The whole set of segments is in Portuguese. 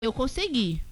Eu consegui.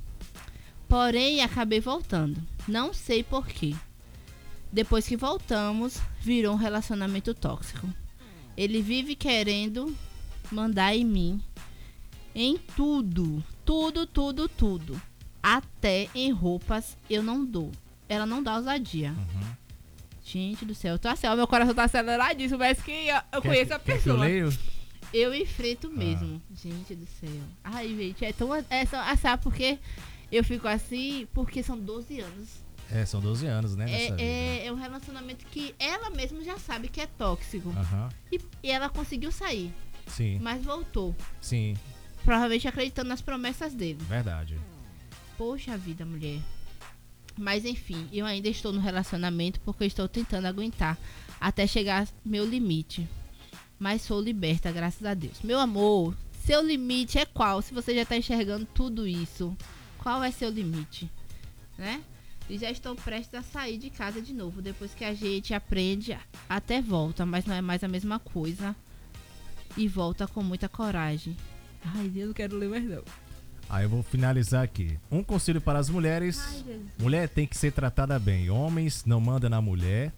Porém, acabei voltando. Não sei por quê. Depois que voltamos, virou um relacionamento tóxico. Ele vive querendo mandar em mim. Em tudo. Tudo. Até em roupas eu não dou. Ela não dá ousadia. Gente do céu, meu coração tá aceleradíssimo, mas que eu conheço a pessoa. Que eu leio? Eu enfrento mesmo. Gente do céu. Ai, gente, sabe por quê? Eu fico assim, porque são 12 anos. São 12 anos, né? É um relacionamento que ela mesma já sabe que é tóxico. E ela conseguiu sair. Sim. Mas voltou. Sim. Provavelmente acreditando nas promessas dele. Verdade. Poxa vida, mulher. Mas enfim, eu ainda estou no relacionamento porque eu estou tentando aguentar até chegar meu limite. Mas sou liberta, graças a Deus. Meu amor, seu limite é qual? Se você já está enxergando tudo isso, qual é seu limite? Né? E já estou prestes a sair de casa de novo. Depois que a gente aprende, até volta, mas não é mais a mesma coisa. E volta com muita coragem. Ai, eu não quero ler mais não. Aí eu vou finalizar aqui. Um conselho para as mulheres. Mulher tem que ser tratada bem. Homens, não manda na mulher.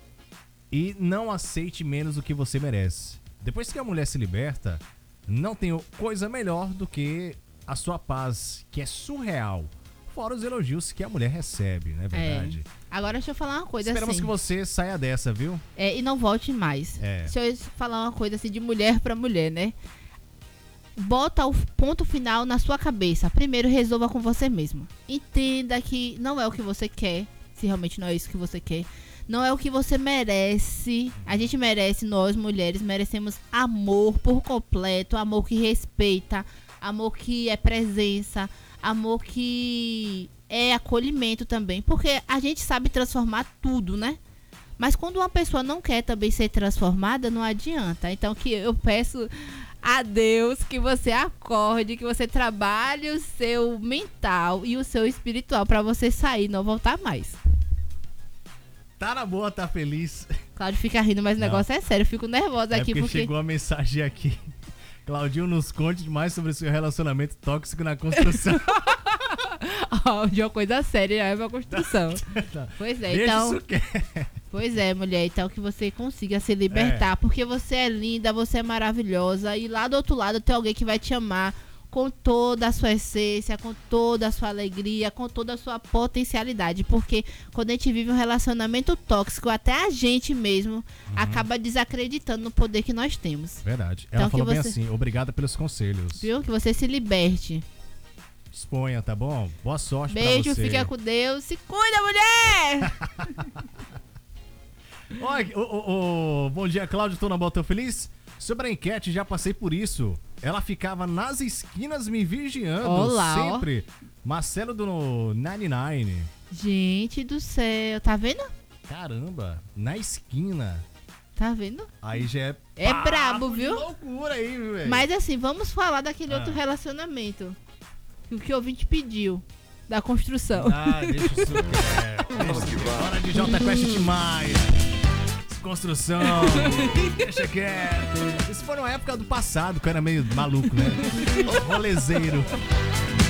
E não aceite menos do que você merece. Depois que a mulher se liberta, não tem coisa melhor do que a sua paz, que é surreal. Fora os elogios que a mulher recebe, não é verdade? Agora deixa eu falar uma coisa. Esperamos assim, que você saia dessa, viu? E não volte mais. Deixa eu falar uma coisa assim de mulher pra mulher, né? Bota o ponto final na sua cabeça. Primeiro resolva com você mesma. Entenda que não é o que você quer. Se realmente não é isso que você quer. Não é o que você merece. A gente merece, nós mulheres, merecemos amor por completo. Amor que respeita. Amor que é presença. Amor que é acolhimento também. Porque a gente sabe transformar tudo, né? Mas quando uma pessoa não quer também ser transformada, não adianta. Então que eu peço a Deus que você acorde, que você trabalhe o seu mental e o seu espiritual pra você sair e não voltar mais. Tá na boa, tá feliz. Cláudio fica rindo, mas o negócio é sério. Eu fico nervosa aqui porque chegou a mensagem aqui. Claudinho, nos conte mais sobre o seu relacionamento tóxico na construção. De uma coisa séria é uma construção. Pois é, deixa então. Isso quer. Pois é, mulher, então que você consiga se libertar, porque você é linda, você é maravilhosa e lá do outro lado tem alguém que vai te amar com toda a sua essência, com toda a sua alegria, com toda a sua potencialidade, porque quando a gente vive um relacionamento tóxico, até a gente mesmo acaba desacreditando no poder que nós temos. Verdade. Então, ela falou bem assim, obrigada pelos conselhos. Viu? Que você se liberte. Disponha, tá bom? Boa sorte pra você. Beijo, fica com Deus. Se cuida, mulher! Bom dia, Cláudio, tô na boa, tô feliz? Sobre a enquete, já passei por isso. Ela ficava nas esquinas me vigiando. Olá, sempre. Marcelo do 99. Gente do céu, tá vendo? Caramba, na esquina. Tá vendo? Aí já é brabo, viu? Que loucura aí, velho. Mas assim, vamos falar daquele outro relacionamento. O que o ouvinte pediu. Da construção. Deixa isso quieto. Hora de Jota Quest demais. Construção. Deixa quieto. Isso foi numa época do passado, que eu era meio maluco, né? Rolezeiro.